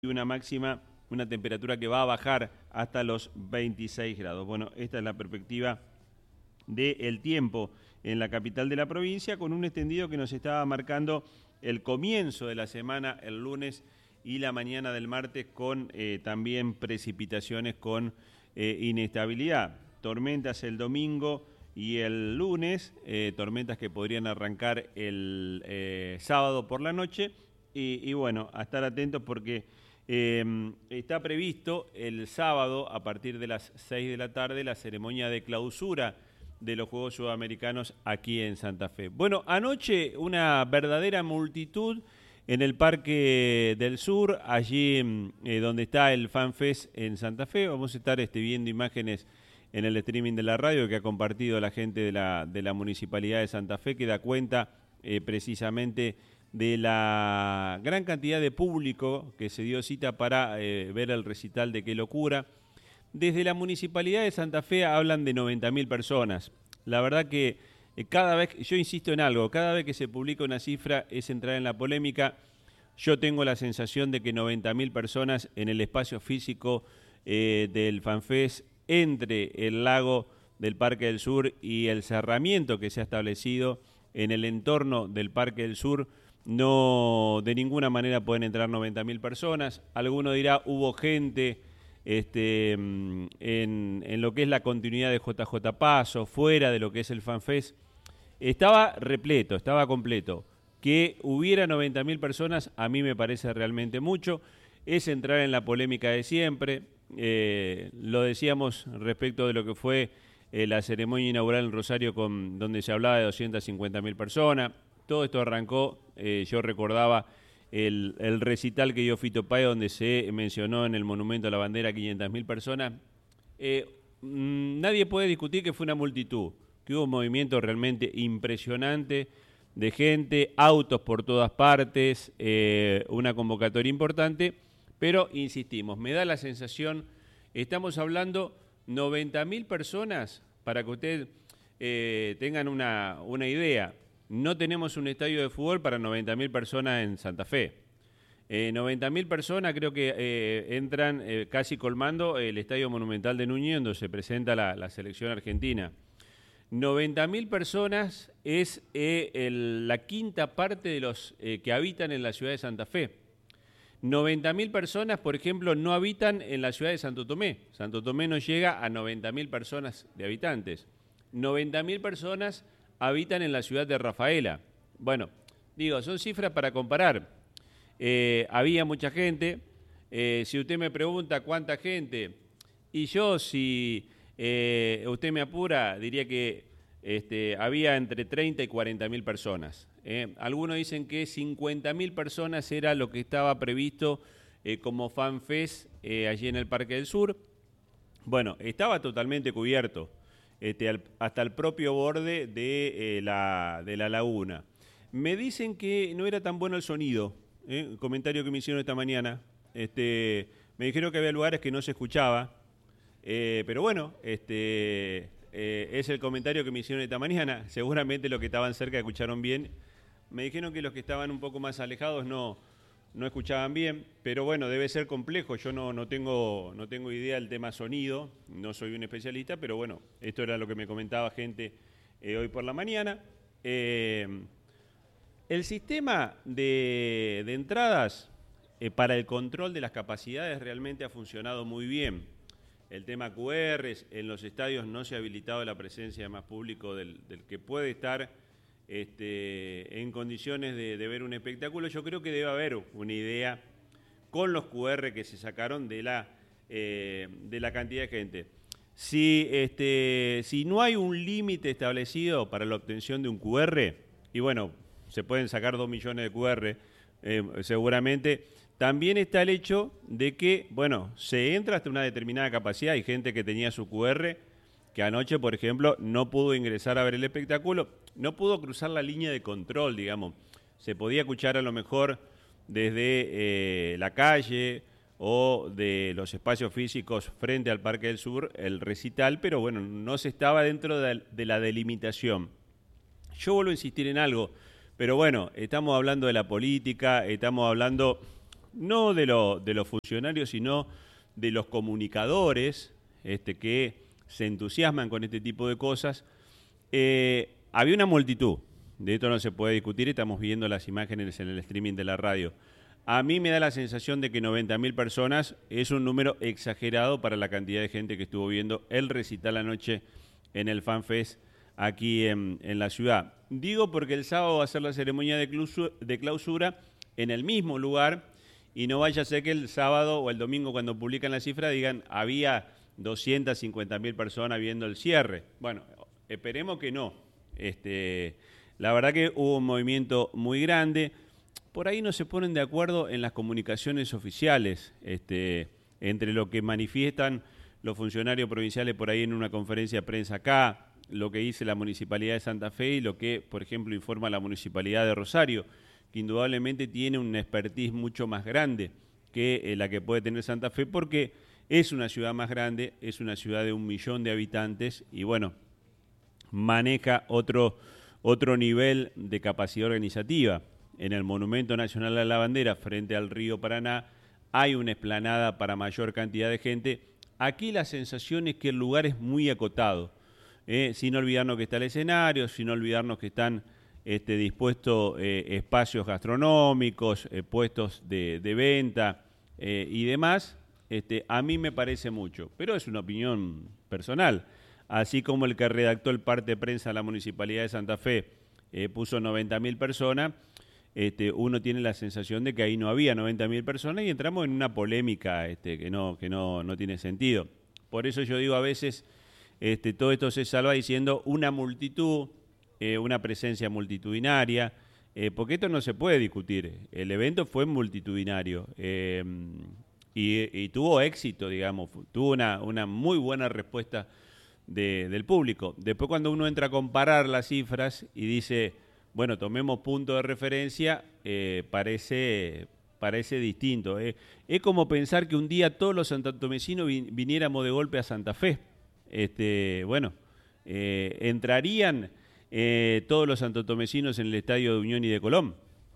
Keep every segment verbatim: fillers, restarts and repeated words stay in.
y una máxima, una temperatura que va a bajar hasta los veintiséis grados. Bueno, esta es la perspectiva del tiempo en la capital de la provincia, con un extendido que nos estaba marcando el comienzo de la semana, el lunes y la mañana del martes, con eh, también precipitaciones con eh, inestabilidad. Tormentas el domingo y el lunes, eh, tormentas que podrían arrancar el eh, sábado por la noche. Y, y bueno, a estar atentos porque eh, está previsto el sábado a partir de las seis de la tarde la ceremonia de clausura de los Juegos Sudamericanos aquí en Santa Fe. Bueno, anoche una verdadera multitud en el Parque del Sur, allí eh, donde está el FanFest en Santa Fe. Vamos a estar este, viendo imágenes en el streaming de la radio que ha compartido la gente de la, de la Municipalidad de Santa Fe, que da cuenta eh, precisamente de la gran cantidad de público que se dio cita para eh, ver el recital de Qué Locura. Desde la Municipalidad de Santa Fe hablan de noventa mil personas. La verdad que eh, cada vez, yo insisto en algo, cada vez que se publica una cifra es entrar en la polémica. Yo tengo la sensación de que noventa mil personas en el espacio físico eh, del FanFest, entre el lago del Parque del Sur y el cerramiento que se ha establecido en el entorno del Parque del Sur, no, de ninguna manera pueden entrar noventa mil personas. Alguno dirá, hubo gente este, en, en lo que es la continuidad de J J Paso, fuera de lo que es el FanFest. Estaba repleto, estaba completo. Que hubiera noventa mil personas a mí me parece realmente mucho. Es entrar en la polémica de siempre. Eh, lo decíamos respecto de lo que fue eh, la ceremonia inaugural en Rosario, con, donde se hablaba de doscientas cincuenta mil personas. Todo esto arrancó, eh, yo recordaba el, el recital que dio Fito Páez, donde se mencionó en el Monumento a la Bandera quinientas mil personas. Eh, mmm, nadie puede discutir que fue una multitud, que hubo un movimiento realmente impresionante de gente, autos por todas partes, eh, una convocatoria importante, pero insistimos, me da la sensación, estamos hablando noventa mil personas, para que ustedes eh, tengan una, una idea. No tenemos un estadio de fútbol para noventa mil personas en Santa Fe. Eh, noventa mil personas creo que eh, entran eh, casi colmando el Estadio Monumental de Núñez, donde se presenta la, la selección argentina. noventa mil personas es eh, el, la quinta parte de los eh, que habitan en la ciudad de Santa Fe. noventa mil personas, por ejemplo, no habitan en la ciudad de Santo Tomé. Santo Tomé no llega a noventa mil personas de habitantes. noventa mil personas habitan en la ciudad de Rafaela. Bueno, digo, son cifras para comparar. Eh, había mucha gente. Eh, si usted me pregunta cuánta gente, y yo si eh, usted me apura, diría que este, había entre treinta y cuarenta mil personas. Eh. Algunos dicen que cincuenta mil personas era lo que estaba previsto eh, como FanFest eh, allí en el Parque del Sur. Bueno, estaba totalmente cubierto. Este, al, hasta el propio borde de, eh, la, de la laguna. Me dicen que no era tan bueno el sonido, ¿eh? El comentario que me hicieron esta mañana. Este, me dijeron que había lugares que no se escuchaba, eh, pero bueno, este, eh, es el comentario que me hicieron esta mañana. Seguramente los que estaban cerca escucharon bien. Me dijeron que los que estaban un poco más alejados no... no escuchaban bien, pero bueno, debe ser complejo. Yo no, no, tengo, no tengo idea del tema sonido, no soy un especialista, pero bueno, esto era lo que me comentaba gente eh, hoy por la mañana. Eh, el sistema de, de entradas eh, para el control de las capacidades realmente ha funcionado muy bien. El tema Q R, en los estadios no se ha habilitado la presencia de más público del, del que puede estar Este, en condiciones de, de ver un espectáculo. Yo creo que debe haber una idea con los Q R que se sacaron de la, eh, de la cantidad de gente. Si, este, si no hay un límite establecido para la obtención de un Q R, y bueno, se pueden sacar dos millones de Q R, eh, seguramente, también está el hecho de que, bueno, se entra hasta una determinada capacidad. Hay gente que tenía su Q R, que anoche, por ejemplo, no pudo ingresar a ver el espectáculo, no pudo cruzar la línea de control, digamos. Se podía escuchar a lo mejor desde eh, la calle o de los espacios físicos frente al Parque del Sur el recital, pero bueno, no se estaba dentro de, de la delimitación. Yo vuelvo a insistir en algo, pero bueno, estamos hablando de la política, estamos hablando no de, lo, de los funcionarios, sino de los comunicadores este, que se entusiasman con este tipo de cosas. Eh, había una multitud, de esto no se puede discutir, estamos viendo las imágenes en el streaming de la radio. A mí me da la sensación de que noventa mil personas es un número exagerado para la cantidad de gente que estuvo viendo el recital anoche en el FanFest aquí en, en la ciudad. Digo porque el sábado va a ser la ceremonia de clausura, de clausura en el mismo lugar y no vaya a ser que el sábado o el domingo cuando publican la cifra digan había doscientas cincuenta mil personas viendo el cierre. Bueno, esperemos que no. Este, la verdad que hubo un movimiento muy grande. Por ahí no se ponen de acuerdo en las comunicaciones oficiales, este, entre lo que manifiestan los funcionarios provinciales por ahí en una conferencia de prensa acá, lo que dice la Municipalidad de Santa Fe y lo que, por ejemplo, informa la Municipalidad de Rosario, que indudablemente tiene una expertise mucho más grande que eh, la que puede tener Santa Fe, porque es una ciudad más grande, es una ciudad de un millón de habitantes y, bueno, maneja otro, otro nivel de capacidad organizativa. En el Monumento Nacional a la Bandera, frente al río Paraná, hay una explanada para mayor cantidad de gente. Aquí la sensación es que el lugar es muy acotado, eh, sin olvidarnos que está el escenario, sin olvidarnos que están este, dispuestos eh, espacios gastronómicos, eh, puestos de, de venta eh, y demás. Este, a mí me parece mucho, pero es una opinión personal. Así como el que redactó el parte de prensa de la Municipalidad de Santa Fe eh, puso noventa mil personas, Este, uno tiene la sensación de que ahí no había noventa mil personas y entramos en una polémica este, que, no, que no, no tiene sentido. Por eso yo digo a veces, este, todo esto se salva diciendo una multitud, eh, una presencia multitudinaria, eh, porque esto no se puede discutir. El evento fue multitudinario eh, y, y tuvo éxito, digamos, tuvo una, una muy buena respuesta de, del público. Después cuando uno entra a comparar las cifras y dice... Bueno, tomemos punto de referencia, eh, parece, parece distinto. Eh. Es como pensar que un día todos los santatomecinos vin viniéramos de golpe a Santa Fe. Este, bueno, eh, ¿entrarían eh, todos los santatomecinos en el estadio de Unión y de Colón?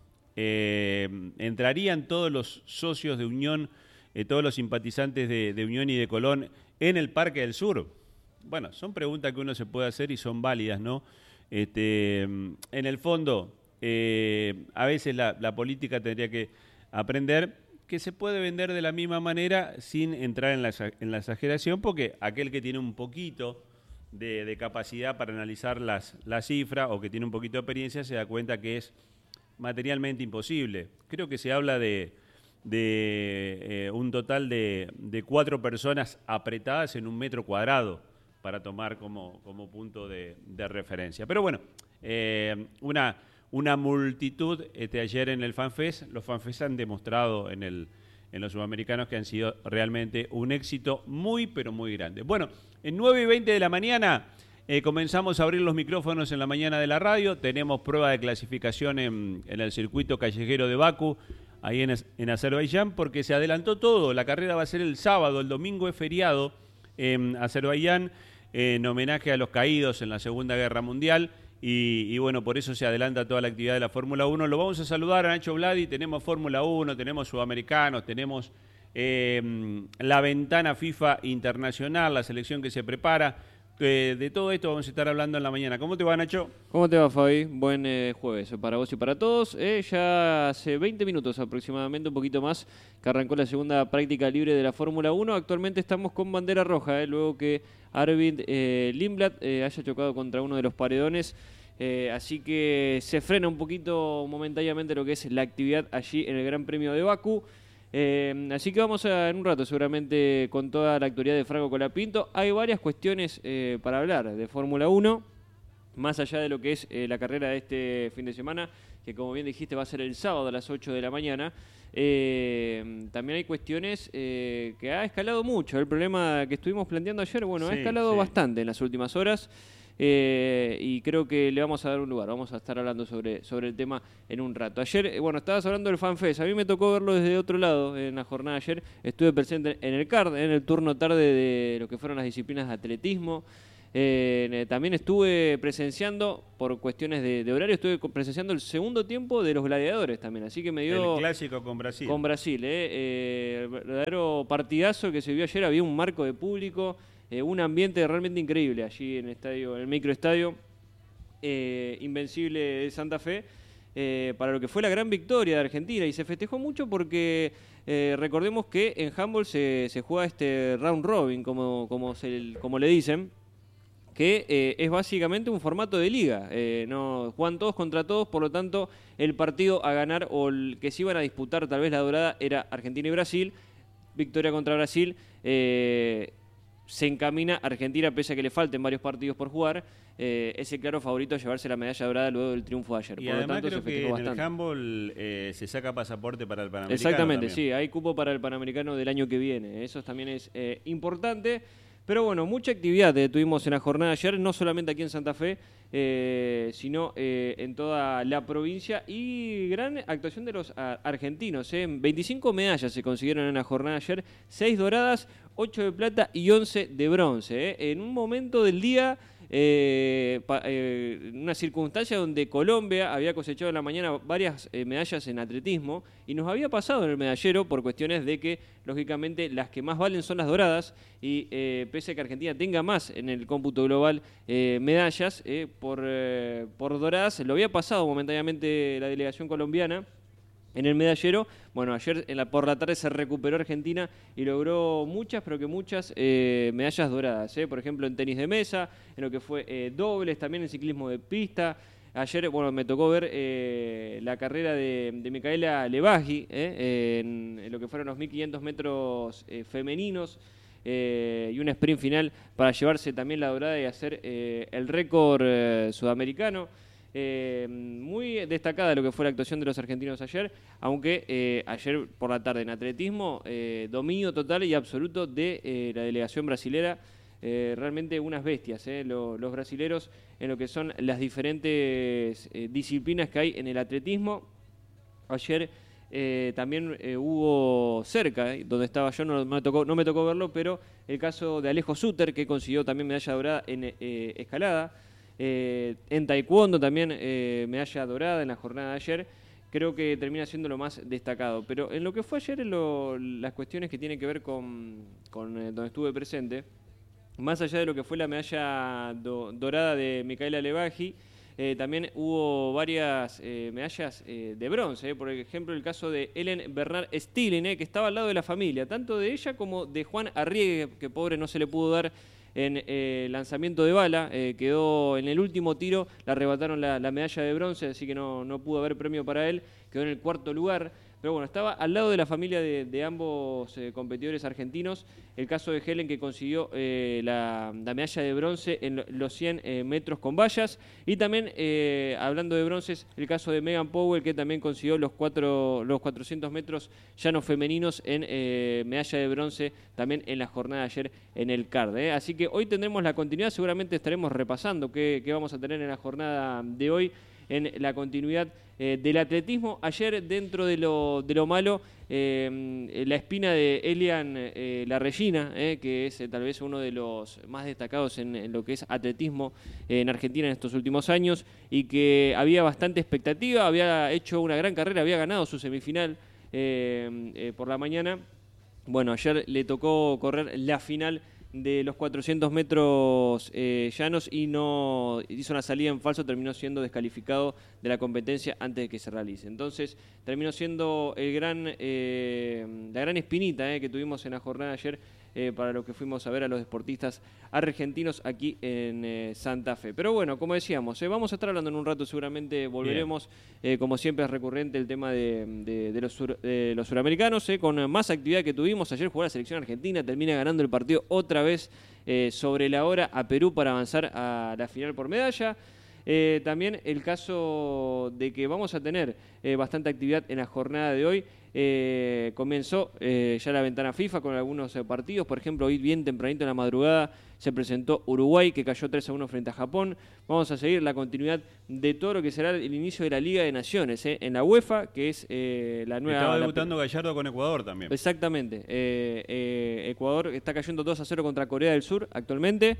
Eh, ¿Entrarían todos los socios de Unión, eh, todos los simpatizantes de, de Unión y de Colón en el Parque del Sur? Bueno, son preguntas que uno se puede hacer y son válidas, ¿no? Este, en el fondo, eh, a veces la, la política tendría que aprender que se puede vender de la misma manera sin entrar en la, en la exageración, porque aquel que tiene un poquito de, de capacidad para analizar las, las cifras o que tiene un poquito de experiencia se da cuenta que es materialmente imposible. Creo que se habla de, de eh, un total de, de cuatro personas apretadas en un metro cuadrado, para tomar como, como punto de, de referencia. Pero bueno, eh, una, una multitud, este, ayer en el FanFest, los FanFest han demostrado en, el, en los sudamericanos que han sido realmente un éxito muy, pero muy grande. Bueno, en nueve y veinte de la mañana eh, comenzamos a abrir los micrófonos en la mañana de la radio, tenemos prueba de clasificación en, en el circuito callejero de Bakú, ahí en, en Azerbaiyán, porque se adelantó todo, la carrera va a ser el sábado, el domingo es feriado en Azerbaiyán, en homenaje a los caídos en la Segunda Guerra Mundial y, y bueno, por eso se adelanta toda la actividad de la Fórmula uno. Lo vamos a saludar a Nacho Vladi, tenemos Fórmula uno, tenemos Sudamericanos, tenemos eh, la ventana FIFA Internacional, la selección que se prepara. Eh, de todo esto vamos a estar hablando en la mañana. ¿Cómo te va, Nacho? ¿Cómo te va, Fabi? Buen eh, jueves para vos y para todos. Eh, ya hace veinte minutos aproximadamente, un poquito más, que arrancó la segunda práctica libre de la Fórmula uno. Actualmente estamos con bandera roja, eh, luego que Arvid eh, Lindblad eh, haya chocado contra uno de los paredones. Eh, así que se frena un poquito momentáneamente lo que es la actividad allí en el Gran Premio de Bakú. Eh, así que vamos a, en un rato seguramente con toda la actualidad de Franco Colapinto. Hay varias cuestiones eh, para hablar de Fórmula uno, más allá de lo que es eh, la carrera de este fin de semana, que como bien dijiste va a ser el sábado a las ocho de la mañana. Eh, también hay cuestiones eh, que ha escalado mucho. El problema que estuvimos planteando ayer, bueno, sí, ha escalado sí. bastante en las últimas horas. Eh, y creo que le vamos a dar un lugar, vamos a estar hablando sobre, sobre el tema en un rato. Ayer, eh, bueno, estabas hablando del FanFest, a mí me tocó verlo desde otro lado en la jornada de ayer, estuve presente en el C A R D, en el turno tarde de lo que fueron las disciplinas de atletismo, Eh, también estuve presenciando, por cuestiones de, de horario, estuve presenciando el segundo tiempo de los Gladiadores también, así que me dio... El clásico con Brasil. Con Brasil, eh, eh, el verdadero partidazo que se vio ayer, había un marco de público, eh, un ambiente realmente increíble allí en el estadio, en el microestadio eh, Invencible de Santa Fe, eh, para lo que fue la gran victoria de Argentina, y se festejó mucho porque eh, recordemos que en handball se, se juega este round robin, como, como, se, como le dicen, que eh, es básicamente un formato de liga. Eh, no juegan todos contra todos, por lo tanto, el partido a ganar o el que se iban a disputar tal vez la dorada era Argentina y Brasil. Victoria contra Brasil. Eh, se encamina Argentina, pese a que le falten varios partidos por jugar. Eh, es el claro favorito a llevarse la medalla dorada luego del triunfo de ayer. Y por lo además tanto, creo se que festejó en bastante. el handball eh, se saca pasaporte para el Panamericano. Exactamente, también. sí, hay cupo para el Panamericano del año que viene. Eso también es eh, importante. Pero bueno, mucha actividad eh, tuvimos en la jornada de ayer, no solamente aquí en Santa Fe, eh, sino eh, en toda la provincia, y gran actuación de los a, argentinos. Eh. veinticinco medallas se consiguieron en la jornada de ayer, seis doradas, ocho de plata y once de bronce. Eh. En un momento del día, eh, pa, eh, una circunstancia donde Colombia había cosechado en la mañana varias eh, medallas en atletismo, y nos había pasado en el medallero por cuestiones de que, lógicamente, las que más valen son las doradas, y eh, pese a que Argentina tenga más en el cómputo global eh, medallas, eh, por, eh, por doradas, lo había pasado momentáneamente la delegación colombiana en el medallero. Bueno, ayer en la, por la tarde se recuperó Argentina y logró muchas, pero que muchas eh, medallas doradas. Eh. Por ejemplo, en tenis de mesa, en lo que fue eh, dobles, también en ciclismo de pista. Ayer, bueno, me tocó ver eh, la carrera de, de Micaela Levaji, eh, en, en lo que fueron los mil quinientos metros eh, femeninos, eh, y un sprint final para llevarse también la dorada y hacer eh, el récord eh, sudamericano. Eh, muy destacada lo que fue la actuación de los argentinos ayer, aunque eh, ayer por la tarde en atletismo, eh, dominio total y absoluto de eh, la delegación brasilera. Eh, realmente unas bestias, eh, lo, los brasileros en lo que son las diferentes eh, disciplinas que hay en el atletismo. Ayer eh, también eh, hubo cerca, eh, donde estaba yo, no, no, me tocó, no me tocó verlo, pero el caso de Alejo Suter, que consiguió también medalla dorada en eh, escalada. Eh, en taekwondo también eh, medalla dorada en la jornada de ayer. Creo que termina siendo lo más destacado. Pero en lo que fue ayer, en lo, las cuestiones que tienen que ver con, con eh, donde estuve presente, más allá de lo que fue la medalla do, dorada de Micaela Levaji, eh, también hubo varias eh, medallas eh, de bronce. Eh. Por ejemplo, el caso de Ellen Bernard Stilling, eh, que estaba al lado de la familia, tanto de ella como de Juan Arriegue, que pobre no se le pudo dar en eh, lanzamiento de bala. Eh, quedó en el último tiro, le arrebataron la, la medalla de bronce, así que no, no pudo haber premio para él, quedó en el cuarto lugar. Pero bueno, estaba al lado de la familia de, de ambos eh, competidores argentinos. El caso de Helen, que consiguió eh, la, la medalla de bronce en los cien eh, metros con vallas. Y también, eh, hablando de bronces, el caso de Megan Powell, que también consiguió los, cuatro, los cuatrocientos metros llanos femeninos en eh, medalla de bronce también en la jornada de ayer en el C A R D. Eh. Así que hoy tendremos la continuidad, seguramente estaremos repasando qué, qué vamos a tener en la jornada de hoy, en la continuidad eh, del atletismo. Ayer, dentro de lo, de lo malo, eh, la espina de Elian eh, La Regina, eh, que es eh, tal vez uno de los más destacados en, en lo que es atletismo eh, en Argentina en estos últimos años, y que había bastante expectativa, había hecho una gran carrera, había ganado su semifinal eh, eh, por la mañana. Bueno, ayer le tocó correr la final de los cuatrocientos metros eh, llanos y no hizo una salida en falso, terminó siendo descalificado de la competencia antes de que se realice. Entonces terminó siendo el gran, eh, la gran espinita eh, que tuvimos en la jornada de ayer eh, para lo que fuimos a ver a los deportistas argentinos aquí en eh, Santa Fe. Pero bueno, como decíamos, eh, vamos a estar hablando en un rato, seguramente volveremos, eh, como siempre es recurrente el tema de, de, de, los, sur, de los suramericanos, eh, con más actividad que tuvimos. Ayer jugó la selección argentina, termina ganando el partido otra vez eh, sobre la hora a Perú para avanzar a la final por medalla. Eh, también el caso de que vamos a tener eh, bastante actividad en la jornada de hoy. Eh, comenzó eh, ya la ventana FIFA con algunos eh, partidos. Por ejemplo, hoy bien tempranito en la madrugada se presentó Uruguay, que cayó tres a uno frente a Japón. Vamos a seguir la continuidad de todo lo que será el inicio de la Liga de Naciones eh, en la UEFA, que es eh, la nueva... Estaba debutando la... Gallardo con Ecuador también. Exactamente. Eh, eh, Ecuador está cayendo dos a cero contra Corea del Sur actualmente.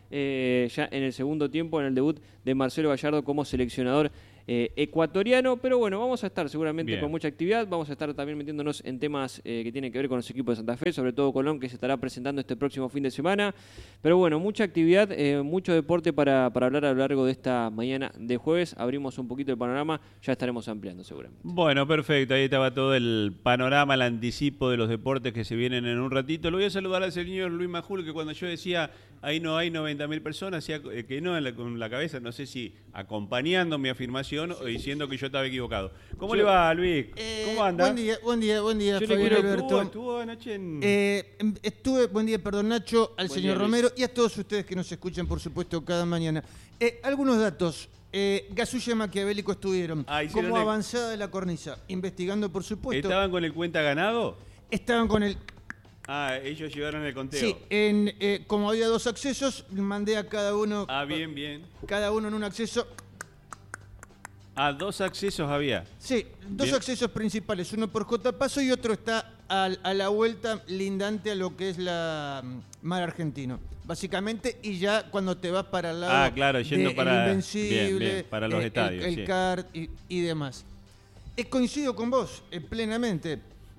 eh, ya en el segundo tiempo, en el debut de Marcelo Gallardo como seleccionador Eh, ecuatoriano, pero bueno, vamos a estar seguramente Bien. con mucha actividad, vamos a estar también metiéndonos en temas eh, que tienen que ver con los equipos de Santa Fe, sobre todo Colón, que se estará presentando este próximo fin de semana, pero bueno, mucha actividad, eh, mucho deporte para, para hablar a lo largo de esta mañana de jueves. Abrimos un poquito el panorama, ya estaremos ampliando seguramente. Bueno, perfecto, ahí estaba todo el panorama, el anticipo de los deportes que se vienen en un ratito. Lo voy a saludar al señor Luis Majul, que cuando yo decía ahí no hay noventa mil personas, decía que no en la, con la cabeza, no sé si acompañando mi afirmación o diciendo que yo estaba equivocado. ¿Cómo Yo, le va, Luis? Eh, ¿Cómo anda? Buen día, buen día, buen día, Yo le Fabián quiero- Alberto. Estuvo, estuvo anoche en... Eh, estuve, buen día, perdón, Nacho, al Buen señor día, Luis. Romero y a todos ustedes que nos escuchan, por supuesto, cada mañana. Eh, algunos datos. Eh, Gasulla y Maquiavélico estuvieron Ah, hicieron como el- avanzada de la cornisa, investigando, por supuesto. ¿Estaban con el cuenta ganado? Estaban con el... Ah, ellos llevaron el conteo. Sí, en, eh, como había dos accesos, mandé a cada uno, Ah, bien, bien. cada uno en un acceso. Ah, dos accesos había. Sí, dos Bien. accesos principales, uno por J Paso y otro está al- a, la vuelta lindante a lo que es la mm, Mar Argentino. Básicamente, y ya cuando te vas para el lado Ah, claro, yendo de para- El Invencible, bien, bien, para los eh, estadios, el, el sí. C A R y, y demás. Eh, coincido con vos eh, plenamente.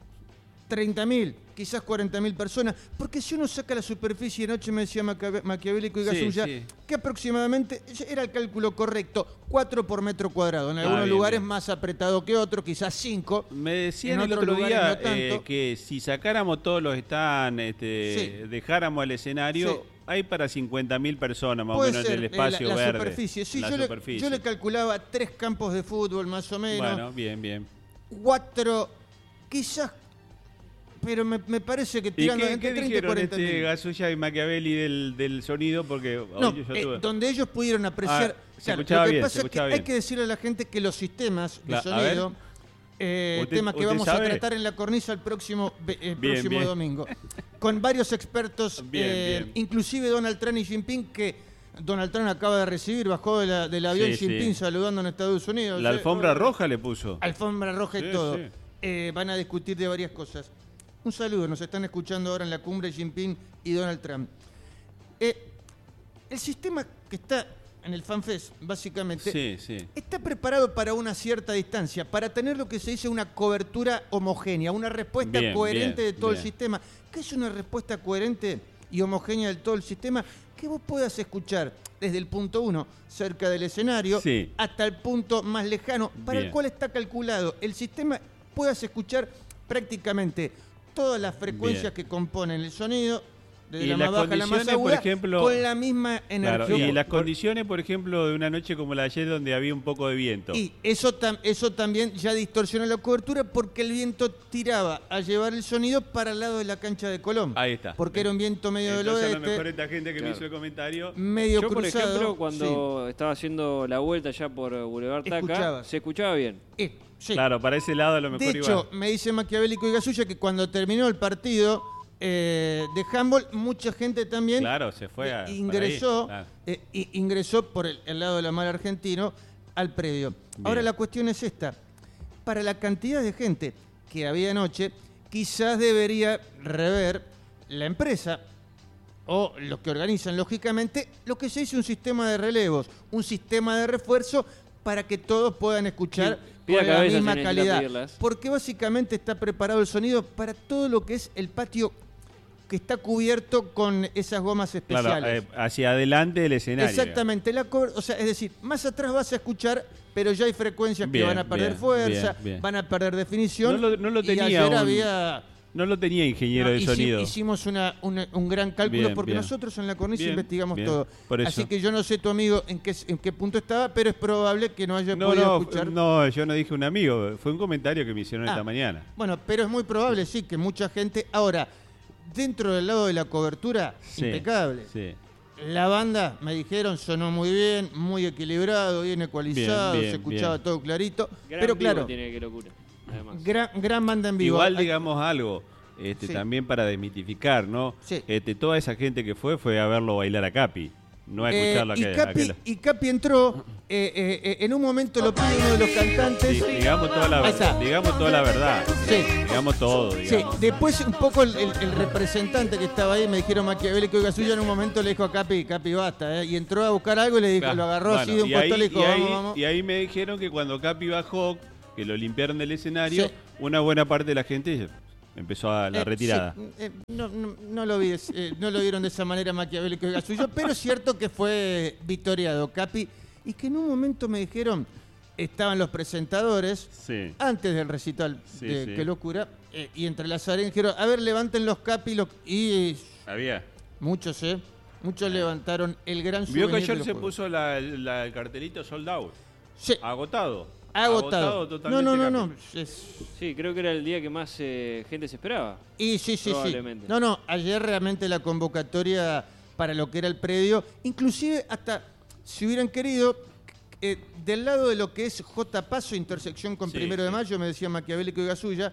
treinta mil, quizás cuarenta mil personas, porque si uno saca la superficie, anoche me decía Maca- Maquiavélico y Sí, Gasulla, sí. que aproximadamente era el cálculo correcto, cuatro por metro cuadrado, en algunos bien, lugares bien. más apretado que otros, quizás cinco. Me decían En el otros otro lugares día no tanto. eh, que si sacáramos todos los stands, este, Sí. dejáramos el escenario, Sí. hay para cincuenta mil personas más o Puede menos en ser el espacio eh, la, la verde. superficie. Sí, la yo, superficie. Le, yo le calculaba tres campos de fútbol más o menos, Bueno, bien, bien. cuatro, quizás, pero me, me parece que ¿Y tirando qué, entre qué treinta y dijeron cuarenta este mil. Gasulla y Machiavelli del, del sonido? Porque No, hoy yo eh, tuve- donde ellos pudieron apreciar. Ah, se Claro, escuchaba lo que bien, pasa se es que escuchaba hay bien. que decirle a la gente que los sistemas de La- a sonido, ver. eh, ¿Usted- temas que usted vamos sabe? a tratar en la cornisa el próximo, ve- el Bien, próximo bien. domingo, con varios expertos, Bien, eh, bien. inclusive Donald Trump y Jinping, que Donald Trump acaba de recibir, bajó de la- del avión Sí, Jinping sí. saludando en Estados Unidos. La eh, alfombra oh, roja le puso. Alfombra roja y Sí, todo. sí. Eh, van a discutir de varias cosas. Un saludo, nos están escuchando ahora en la cumbre Jinping y Donald Trump. Eh, el sistema que está en el FanFest, básicamente, Sí, sí. está preparado para una cierta distancia, para tener lo que se dice una cobertura homogénea, una respuesta Bien, coherente bien, de todo bien. el sistema. ¿Qué es una respuesta coherente y homogénea de todo el sistema? Que vos puedas escuchar desde el punto uno, cerca del escenario, Sí. hasta el punto más lejano, para Bien. el cual está calculado el sistema, puedas escuchar prácticamente todas las frecuencias Bien. que componen el sonido, desde Y la las más baja a la más condiciones, por aguda, ejemplo- con la misma energía. Claro, y las Por- condiciones, por ejemplo, de una noche como la de ayer donde había un poco de viento. Y eso, tam- eso también ya distorsionó la cobertura porque el viento tiraba a llevar el sonido para el lado de la cancha de Colón. Ahí está. Porque era un viento medio Entonces, del a lo mejor oeste, esta gente que me Claro. hizo el comentario... medio Yo, por cruzado. ejemplo, cuando estaba haciendo la vuelta ya por Boulevard Taca, Escuchabas. se escuchaba bien. Sí. Eh, sí. Claro, para ese lado a lo mejor De hecho, iba... me dice Maquiavélico y Gasulla que cuando terminó el partido eh, de handball, mucha gente también Claro, se fue a... ingresó, por ahí, claro. eh, i- ingresó por el, el lado de la mar argentino al predio. Bien. Ahora la cuestión es esta. Para la cantidad de gente que había anoche, quizás debería rever la empresa o los que organizan, lógicamente, lo que se dice un sistema de relevos, un sistema de refuerzo para que todos puedan escuchar Sí, pida con la cabeza misma si necesita calidad. pedirlas. Porque básicamente está preparado el sonido para todo lo que es el patio que está cubierto con esas gomas Claro, especiales. eh, hacia adelante del escenario. Exactamente, la cover- o sea, es decir, más atrás vas a escuchar, pero ya hay frecuencias Bien, que van a perder bien, fuerza, bien, bien. van a perder definición. No lo- no lo y tenía ayer un- había No lo tenía ingeniero no, de hici- sonido. hicimos una, una- un gran cálculo Bien, porque bien. nosotros en la cornisa Bien, investigamos bien, todo. por eso. Así que yo no sé tu amigo en qué, en qué punto estaba, pero es probable que no haya No, podido no, escuchar. no, yo no dije un amigo, fue un comentario que me hicieron Ah, esta mañana. Bueno, pero es muy probable, sí, que mucha gente... Ahora, dentro del lado de la cobertura, Sí, impecable. Sí. La banda, me dijeron, sonó muy bien, muy equilibrado, bien ecualizado, Bien, bien, se escuchaba bien. todo clarito. Gran pero vivo claro, tiene, qué locura. Además. gran, gran banda en vivo. Igual Hay- digamos algo, este, Sí. también para desmitificar, ¿no? Sí. Este, toda esa gente que fue fue a verlo bailar a Capi. no a escucharlo Eh, y, aquel- Capi, aquel- y Capi entró, eh, eh, eh, en un momento lo pide uno de los cantantes. Di- digamos toda la Ahí está. digamos toda la verdad. Sí. Digamos todo, Sí, digamos. después un poco el, el- el representante que estaba ahí, me dijeron Maquiavélico y Gasulla, en un momento le dijo a Capi, Capi basta, ¿eh? Y entró a buscar algo y le dijo, Ah, lo agarró bueno, así de un y costado y ahí- le dijo, y ahí, vamos, vamos. y ahí me dijeron que cuando Capi bajó, que lo limpiaron del escenario, Sí. una buena parte de la gente empezó a la Eh, retirada. sí, eh, no, no- no lo vi, eh, no lo vieron de esa manera Maquiavélico y Gasulla, pero es cierto que fue victoriado Capi y que en un momento me dijeron, estaban los presentadores, Sí. antes del recital Sí, de sí. Qué Locura, eh, y entre las arenas dijeron, a ver, levanten los Capi, los- y eh, Había. muchos, ¿eh? Muchos levantaron el gran Vio que souvenir de ayer los se juegos. puso la- la- el cartelito sold out. Sí, Agotado. agotado. No, totalmente no, no, no. Capi. es- Sí, creo que era el día que más eh, gente se esperaba. Y sí, sí, sí. Probablemente. No, no, ayer realmente la convocatoria para lo que era el predio, inclusive hasta si hubieran querido, eh, del lado de lo que es J Paso, intersección con Sí, Primero de sí. Mayo, me decía Maquiavélico y Gasulla,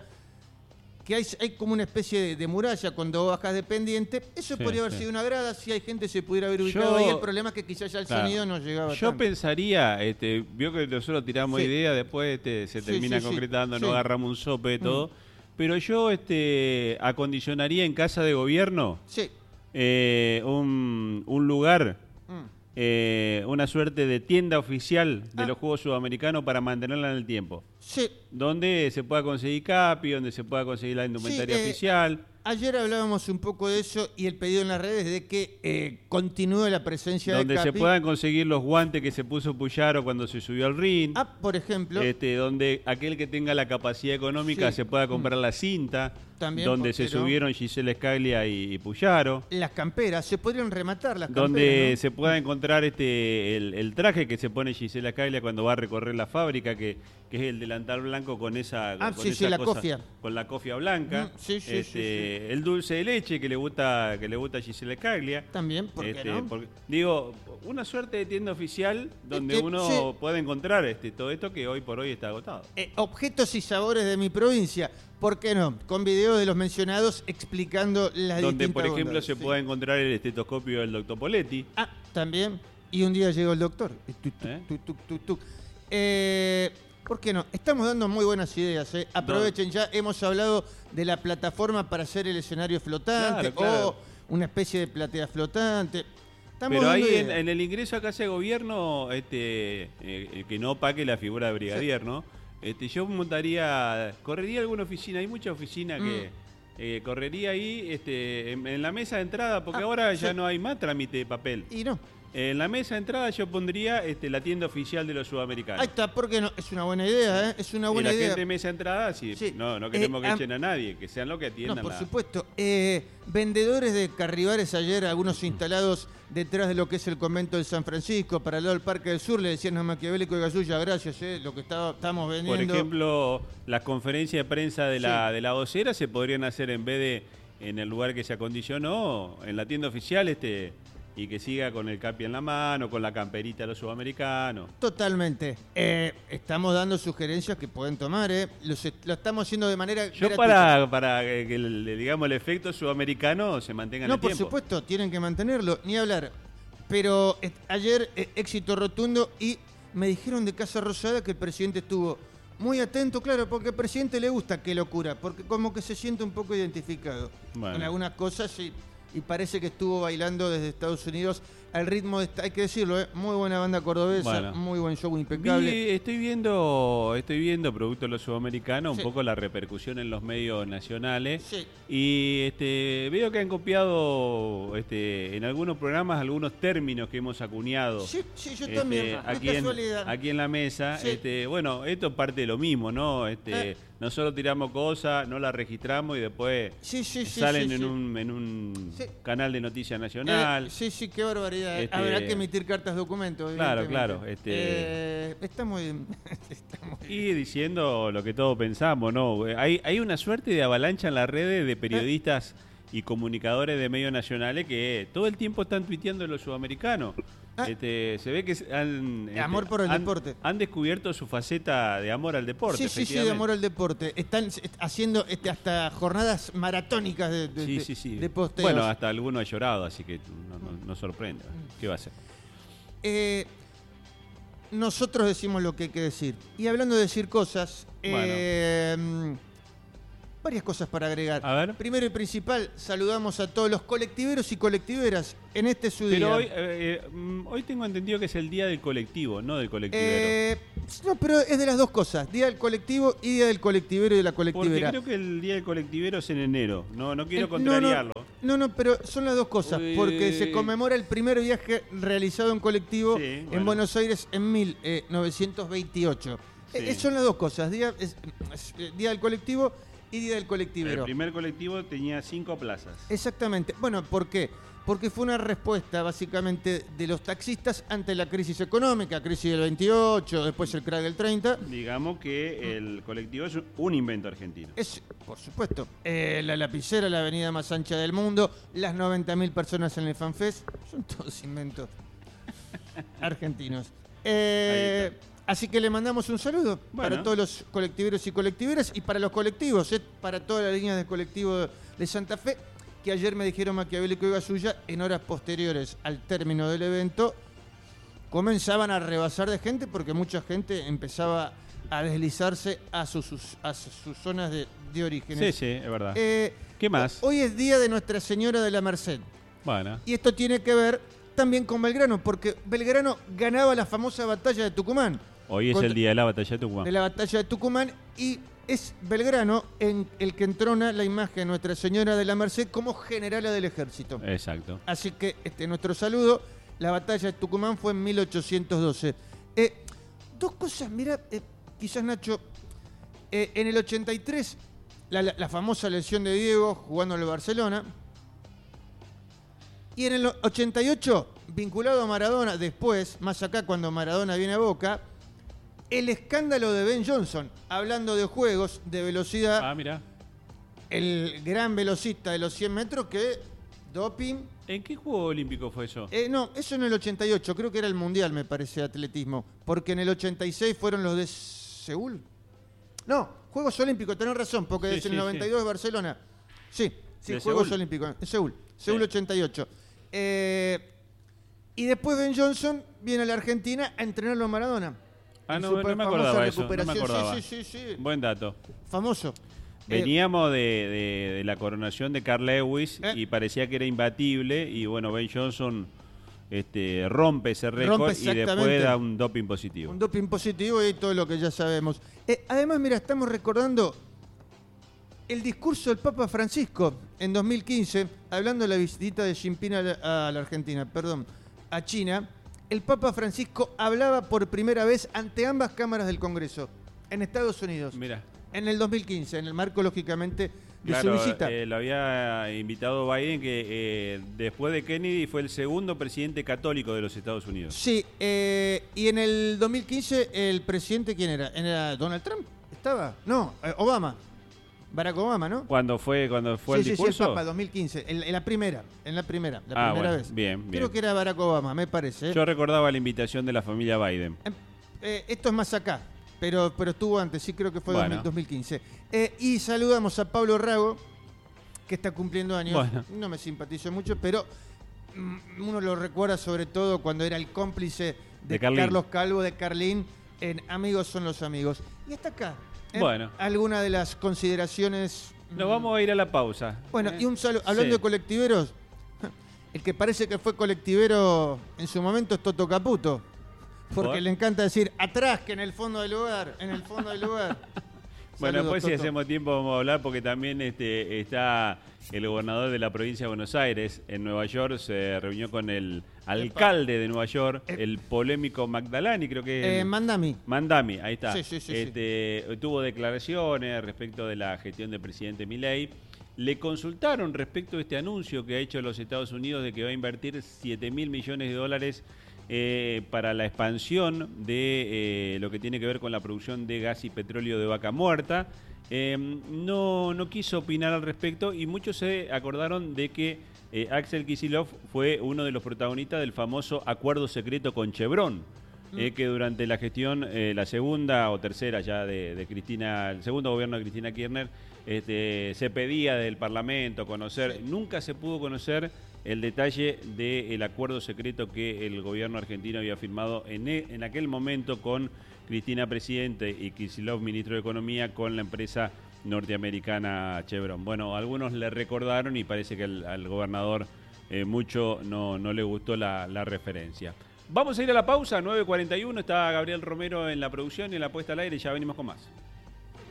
que hay, hay como una especie de, de muralla cuando bajas de pendiente. Eso Sí, podría haber sí. sido una grada, si hay gente se pudiera haber ubicado Yo- ahí. El problema es que quizás ya el Claro. sonido no llegaba Yo tanto. pensaría, este, vio que nosotros tiramos Sí. ideas, después este, se Sí, termina sí, sí. concretando, no Sí. agarramos un sope de todo. Pero yo este, acondicionaría en casa de gobierno Sí. eh, un, un lugar, Mm. eh, una suerte de tienda oficial de Ah. los Juegos Sudamericanos para mantenerla en el tiempo. Sí. Donde se pueda conseguir Capi, donde se pueda conseguir la indumentaria Sí, eh, oficial. Ayer hablábamos un poco de eso y el pedido en las redes de que eh, continúe la presencia Donde de se Capi. puedan conseguir los guantes que se puso Puyaro cuando se subió al ring. Ah, por ejemplo, Este, donde aquel que tenga la capacidad económica Sí. se pueda comprar la cinta, También, donde ¿por se qué no? subieron Gisela Scaglia y, y Puyaro, las camperas, se podrían rematar las donde camperas, ¿no? se pueda encontrar este el, el traje que se pone Gisela Scaglia cuando va a recorrer la fábrica, que, que es el delantal blanco con esa, Ah, con sí, esa sí, la cosa- cofia. con la cofia blanca, Mm, sí, sí, este, sí, el dulce de leche que le gusta que le gusta a Gisela Scaglia. También, ¿por qué Este, no? porque- digo, una suerte de tienda oficial donde Eh, eh, uno sí. puede encontrar este todo esto que hoy por hoy está agotado. Eh, objetos y sabores de mi provincia, ¿por qué no? Con videos de los mencionados explicando las Donde, distintas por ejemplo, bondades, se sí. pueda encontrar el estetoscopio del doctor Poletti. Ah, también. Y un día llegó el doctor. Y tu, tu, ¿Eh? tu, tu, tu, tu. Eh, ¿Por qué no? Estamos dando muy buenas ideas. ¿eh? Aprovechen, ya hemos hablado de la plataforma para hacer el escenario flotante Claro, claro. o una especie de platea flotante. Estamos Pero ahí dando en, ideas. en el ingreso a casa de gobierno, este, eh, el que no opaque la figura de brigadier, ¿no? Este, yo montaría, correría alguna oficina, hay mucha oficina que eh, correría ahí este, en, en la mesa de entrada, porque Mm. Ah, ahora sí. ya no hay más trámite de papel. Y no. En la mesa de entrada yo pondría este, la tienda oficial de los sudamericanos. Ahí está, ¿por qué no? Es una buena idea, ¿eh? Es una y buena la idea. gente de mesa de entrada, sí, Sí. no, no queremos Eh, que am- echen a nadie, que sean los que atiendan. No, por la- supuesto. Eh, vendedores de Carribares ayer, algunos instalados detrás de lo que es el convento de San Francisco, para el lado del Parque del Sur, le decían a Maquiavélico y Gasulla, gracias, eh, lo que estaba, estamos vendiendo. Por ejemplo, las conferencias de prensa de la, de la vocera se podrían hacer en vez de en el lugar que se acondicionó, en la tienda oficial, este y que siga con el capi en la mano, con la camperita de los sudamericanos. Totalmente. Eh, estamos dando sugerencias que pueden tomar, ¿eh? Los est- lo estamos haciendo de manera Yo gratuita. para, para que el, digamos, el efecto sudamericano se mantenga en No, el por tiempo. supuesto, tienen que mantenerlo, ni hablar. Pero eh, ayer eh, éxito rotundo y me dijeron de Casa Rosada que el presidente estuvo muy atento, claro, porque al presidente le gusta Qué Locura, porque como que se siente un poco identificado Bueno. con algunas cosas y, y parece que estuvo bailando desde Estados Unidos al ritmo de esta, hay que decirlo, ¿eh? Muy buena banda cordobesa, Bueno. muy buen show impecable. Vi- estoy viendo, estoy viendo, producto de los sudamericanos, Sí. un poco la repercusión en los medios nacionales. Sí. Y este, veo que han copiado este, en algunos programas algunos términos que hemos acuñado. Sí, sí, yo este, también, de aquí, en, casualidad. aquí en la mesa. Sí. Este, bueno, esto es parte de lo mismo, ¿no? Este, Eh. Nosotros tiramos cosas, no las registramos y después Sí, sí, sí, salen sí, en, sí. Un, en un Sí. canal de noticias nacional. Eh, sí, sí, qué barbaridad. Este- Habrá que emitir cartas documentos. Claro, evidentemente. claro, este- Eh, está muy está muy bien. Y diciendo lo que todos pensamos, ¿no? Hay, hay una suerte de avalancha en las redes de periodistas y comunicadores de medios nacionales que todo el tiempo están tuiteando los sudamericanos. Ah. Este, se ve que se han, este, Amor por el han- deporte. Han descubierto su faceta de amor al deporte. Sí, sí, sí, de efectivamente. amor al deporte. Están eh, haciendo este, hasta jornadas maratónicas de, de, Sí, de- sí, sí. de posteos. Bueno, hasta alguno ha llorado, así que no, no- nos sorprende. ¿Qué va a hacer? Eh, nosotros decimos lo que hay que decir. Y hablando de decir cosas, Bueno. eh, varias cosas para agregar. A ver. Primero y principal, saludamos a todos los colectiveros y colectiveras en este su día. Pero hoy, eh, eh, hoy tengo entendido que es el día del colectivo, no del colectivero. Eh, no, pero es de las dos cosas, día del colectivo y día del colectivero y de la Porque colectivera. creo que el día del colectivero es en enero. No, no quiero Eh, contrariarlo. No, no, no, pero son las dos cosas, Uy. porque se conmemora el primer viaje realizado en colectivo Sí, en bueno. Buenos Aires en mil novecientos veintiocho. Sí. Eh, son las dos cosas, día, es- es, eh, día del colectivo y día del El colectivero. primer colectivo tenía cinco plazas. Exactamente. Bueno, ¿por qué? Porque fue una respuesta básicamente de los taxistas ante la crisis económica, crisis del veintiocho, después el crack del treinta. Digamos que el colectivo es un invento argentino. Es, por supuesto, eh, la lapicera, la avenida más ancha del mundo, las noventa mil personas en el FanFest, son todos inventos argentinos. Eh, Ahí así que le mandamos un saludo Bueno. para todos los colectiveros y colectiveras y para los colectivos, eh, para todas las líneas de colectivo de Santa Fe, que ayer me dijeron Maquiavélico y Gasulla, en horas posteriores al término del evento, comenzaban a rebasar de gente porque mucha gente empezaba a deslizarse a sus, sus- a sus zonas de, de orígenes. Sí, sí, es verdad. Eh, ¿Qué más? Hoy es día de Nuestra Señora de la Merced. Bueno, Y esto tiene que ver también con Belgrano, porque Belgrano ganaba la famosa batalla de Tucumán. hoy es Contra- el día de la batalla de Tucumán. De la batalla de Tucumán, y es Belgrano en el que entrona la imagen de Nuestra Señora de la Merced como generala del ejército. Exacto. Así que este nuestro saludo. La batalla de Tucumán fue en mil ochocientos doce. Eh, dos cosas, mira, eh, quizás Nacho, eh, en el ochenta y tres, la, la- la famosa lesión de Diego jugando en el Barcelona. Y en el ochenta y ocho, vinculado a Maradona, después, más acá cuando Maradona viene a Boca, el escándalo de Ben Johnson, hablando de juegos, de velocidad, Ah, mira. el gran velocista de los cien metros que doping. ¿En qué juego olímpico fue eso? Eh, no, eso en el ochenta y ocho, creo que era el Mundial, me parece, de atletismo. Porque en el ochenta y seis fueron los de Seúl. No, Juegos Olímpicos, tenés razón, porque Sí, es en sí, el noventa y dos sí. Barcelona. Sí, sí, ¿De Juegos Seúl? Olímpicos, en Seúl, Seúl Sí. ochenta y ocho. Eh, y después Ben Johnson viene a la Argentina a entrenarlo a Maradona. Ah, En no, su no me famosa acordaba eso, no me recuperación. acordaba. Sí, sí, sí, sí. Buen dato. Famoso. Eh, Veníamos de, de- de la coronación de Carl Lewis Eh. y parecía que era imbatible y bueno, Ben Johnson este, rompe ese récord Rompe y después exactamente. da un doping positivo. Un doping positivo y todo lo que ya sabemos. Eh, además, mira, estamos recordando el discurso del Papa Francisco en dos mil quince, hablando de la visita de Xi Jinping a la, a la Argentina, perdón, a China. El Papa Francisco hablaba por primera vez ante ambas cámaras del Congreso, en Estados Unidos, Mira, en el dos mil quince, en el marco, lógicamente, de claro, su visita. eh, lo había invitado Biden, que eh, después de Kennedy fue el segundo presidente católico de los Estados Unidos. Sí, eh, y en el dos mil quince, ¿el presidente quién era? ¿Era Donald Trump? ¿Estaba? No, eh, Obama. Barack Obama, ¿no? ¿Cuándo fue, cuando fue sí, el sí, discurso? sí, el Papa, dos mil quince, en, en la primera, en la primera, la Ah, primera bueno, vez. bien, bien. Creo que era Barack Obama, me parece. ¿eh? Yo recordaba la invitación de la familia Biden. Em, eh, esto es más acá, pero, pero estuvo antes, sí creo que fue Bueno. dos mil quince. Eh, y saludamos a Pablo Rago, que está cumpliendo años. Bueno. No me simpatizo mucho, pero mm, uno lo recuerda sobre todo cuando era el cómplice de, De Carlín. Carlos Calvo, de Carlín, en Amigos son los amigos. Y hasta acá. ¿eh? Bueno. Alguna de las consideraciones. Nos mm, vamos a ir a la pausa. Bueno, ¿eh? y un saludo. Hablando Sí. de colectiveros, el que parece que fue colectivero en su momento es Toto Caputo. Porque ¿Por? le encanta decir atrás, que en el fondo del lugar, en el fondo del lugar. Bueno, Saludos, después si Toto. hacemos tiempo vamos a hablar porque también este, está el gobernador de la provincia de Buenos Aires en Nueva York, se reunió con el alcalde de Nueva York, Eh. el polémico Magdalani, creo que es Eh, el- Mandami. Mandami, ahí está. Sí, sí, sí, sí. Este, tuvo declaraciones respecto de la gestión del presidente Milei. Le consultaron respecto a este anuncio que ha hecho los Estados Unidos de que va a invertir siete mil millones de dólares eh, para la expansión de eh, lo que tiene que ver con la producción de gas y petróleo de Vaca Muerta. Eh, no, no quiso opinar al respecto y muchos se acordaron de que eh, Axel Kicillof fue uno de los protagonistas del famoso acuerdo secreto con Chevron. Eh, que durante la gestión, eh, la segunda o tercera ya de, de Cristina, el segundo gobierno de Cristina Kirchner, este, se pedía del Parlamento conocer, Sí. nunca se pudo conocer el detalle del acuerdo secreto que el gobierno argentino había firmado en, e, en aquel momento con Cristina Presidente y Kicillof, ministro de Economía, con la empresa norteamericana Chevron. Bueno, algunos le recordaron y parece que el, al gobernador eh, mucho no, no le gustó la, la referencia. Vamos a ir a la pausa, nueve cuarenta y uno, está Gabriel Romero en la producción y en la puesta al aire, ya venimos con más.